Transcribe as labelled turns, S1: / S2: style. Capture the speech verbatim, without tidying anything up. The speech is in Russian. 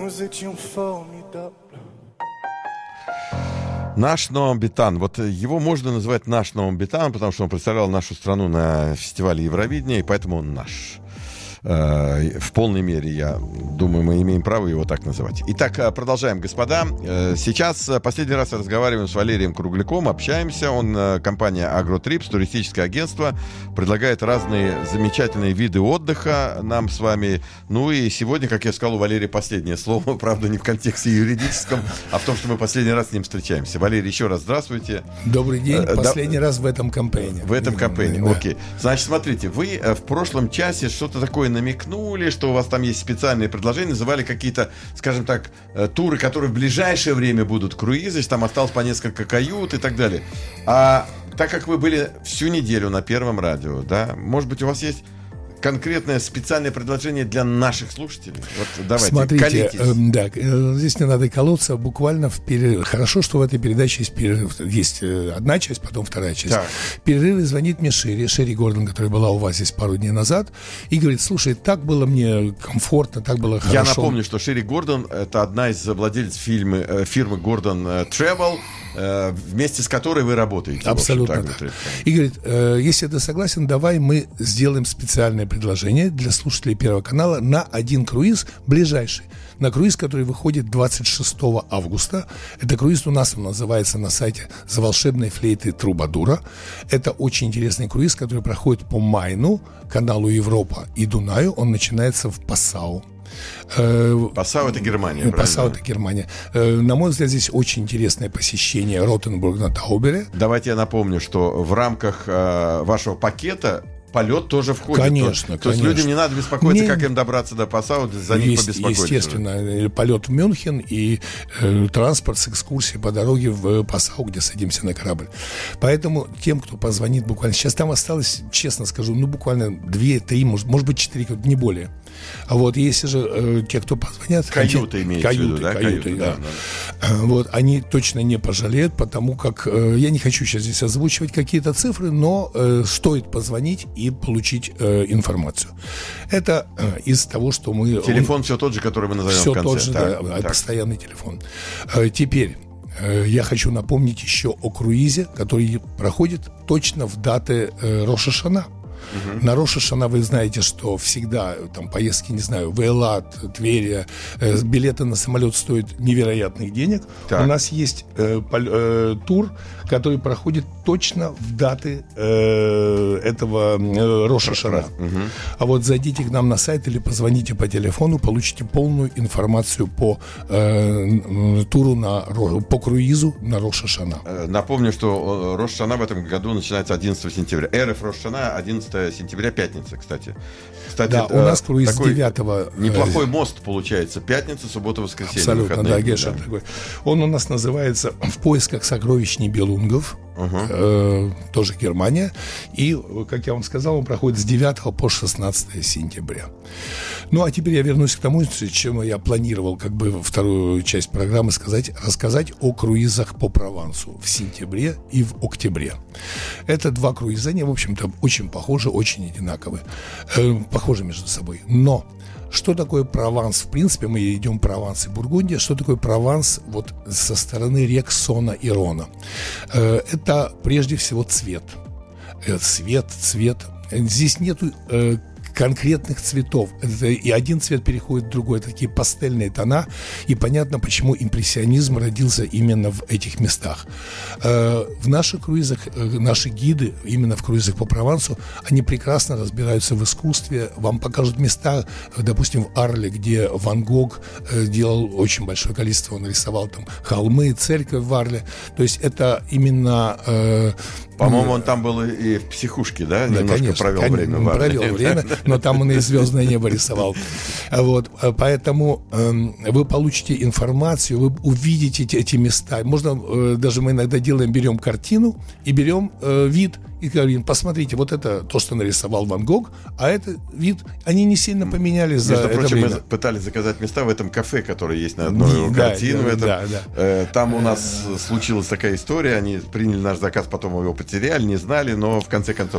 S1: nous étions formidables.
S2: Наш Ноам Битан. Вот его можно называть наш Ноам Битан, потому что он представлял нашу страну на фестивале Евровидения, и поэтому он наш. В полной мере, я думаю, мы имеем право его так называть. Итак, продолжаем, господа. Сейчас последний раз разговариваем с Валерием Кругляком, общаемся. Он, компания Агротрипс, туристическое агентство, предлагает разные замечательные виды отдыха нам с вами. Ну и сегодня, как я сказал, у Валерия последнее слово, правда, не в контексте юридическом, а в том, что мы последний раз с ним встречаемся. Валерий, еще раз здравствуйте.
S3: Добрый день. Последний да... раз в этом кампейне.
S2: В этом кампейне, да. Окей. Значит, смотрите, вы в прошлом часе что-то такое намекнули, что у вас там есть специальные предложения, называли какие-то, скажем так, туры, которые в ближайшее время будут круизы, там осталось по несколько кают и так далее. А так как вы были всю неделю на Первом радио, да, может быть, у вас есть конкретное специальное предложение для наших слушателей? Вот давайте,
S3: смотрите, э, да, э, здесь не надо колоться, буквально в перерыв. Хорошо, что в этой передаче есть перерыв. Есть э, одна часть, потом вторая часть. Так. В перерыве звонит мне Шерри, Шерри Гордон, которая была у вас здесь пару дней назад, и говорит: слушай, так было мне комфортно, так было хорошо.
S2: Я напомню, что Шерри Гордон — это одна из владельцев фирмы, э, фирмы Гордон Travel, э, вместе с которой вы работаете.
S3: Абсолютно,
S2: общем,
S3: да. И говорит: э, если ты согласен, давай мы сделаем специальное предложение для слушателей Первого канала на один круиз ближайший. На круиз, который выходит двадцать шестого августа. Это круиз у нас, он называется на сайте «За волшебной флейты Трубадура». Это очень интересный круиз, который проходит по Майну, каналу Европа и Дунаю. Он начинается в Пассау.
S2: Пассау — это Германия.
S3: Пассау — это Германия. На мой взгляд, здесь очень интересное посещение Ротенбург на Таубере.
S2: Давайте я напомню, что в рамках вашего пакета полет тоже входит.
S3: Конечно,
S2: то, то есть людям не надо беспокоиться, не... как им добраться до Пассау, за них
S3: Есть,
S2: побеспокоиться.
S3: Естественно, полет в Мюнхен и э, транспорт с экскурсией по дороге в Пассау, где садимся на корабль. Поэтому тем, кто позвонит буквально сейчас, там осталось, честно скажу, ну буквально две-три, может, может быть четыре, не более. А вот если же э, те, кто позвонят...
S2: Каюты они, имеется
S3: каюты,
S2: в виду, да?
S3: Каюты,
S2: каюты,
S3: да.
S2: да, да.
S3: Вот, они точно не пожалеют, потому как э, я не хочу сейчас здесь озвучивать какие-то цифры, но э, стоит позвонить и получить э, информацию. Это э, из того, что мы...
S2: Телефон он, все тот же, который мы назовем
S3: все
S2: в конце.
S3: Все тот же, так, да, так. Постоянный телефон. Э, теперь э, я хочу напомнить еще о круизе, который проходит точно в даты э, Рош ха-Шана. Uh-huh. На Рош ха-Шана вы знаете, что всегда там поездки, не знаю, в Элат, Тверь, э, билеты на самолет стоят невероятных денег. Так. У нас есть э, пол, э, тур, который проходит точно в даты э, этого э, Рош ха-Шана. Uh-huh. А вот зайдите к нам на сайт или позвоните по телефону, получите полную информацию по э, туру на по круизу на Рош ха-Шана.
S2: Напомню, что Рош ха-Шана в этом году начинается одиннадцатого сентября. Эрев Рош ха-Шана одиннадцатого сентября, пятница, кстати. Кстати,
S3: да, у нас круиз девятого.
S2: Неплохой мост получается. Пятница, суббота, воскресенье.
S3: Абсолютно, да, Геша, да. Такой. Он у нас называется «В поисках сокровищ Нибелунгов». Uh-huh. Э, тоже Германия. И, как я вам сказал, он проходит с девятого по шестнадцатого сентября. Ну, а теперь я вернусь к тому, чем я планировал, как бы, вторую часть программы сказать, рассказать о круизах по Провансу в сентябре и в октябре. Это два круиза, они, в общем-то, очень похожи, очень одинаковые, э, похожи между собой. Но что такое Прованс? В принципе, мы идем Прованс и Бургундия. Что такое Прованс вот со стороны рек Сона и Рона? Э, это прежде всего цвет. Э, цвет, цвет. Здесь нету э, конкретных цветов. Это и один цвет переходит в другой. Такие пастельные тона. И понятно, почему импрессионизм родился именно в этих местах. Э, в наших круизах, э, наши гиды, именно в круизах по Провансу, они прекрасно разбираются в искусстве. Вам покажут места, допустим, в Арле, где Ван Гог э, делал очень большое количество. Он рисовал там холмы, церковь в Арле. То есть это именно... Э,
S2: По-моему, он там был и в психушке, да?
S3: Да,
S2: немножко
S3: конечно,
S2: провел
S3: конечно,
S2: время в Арле.
S3: Провел время, но там он и звездное небо рисовал. Вот, поэтому э, вы получите информацию, вы увидите эти, эти места. Можно, э, даже мы иногда делаем, берем картину и берем э, вид, и говорим: посмотрите, вот это то, что нарисовал Ван Гог, а это вид, они не сильно поменялись за
S2: Между
S3: это
S2: прочим,
S3: время.
S2: мы пытались заказать места в этом кафе, которое есть на одной
S3: да,
S2: картину.
S3: Да,
S2: этом.
S3: да, да.
S2: Э, там у нас случилась такая история, они приняли наш заказ, потом его потеряли, не знали, но в конце концов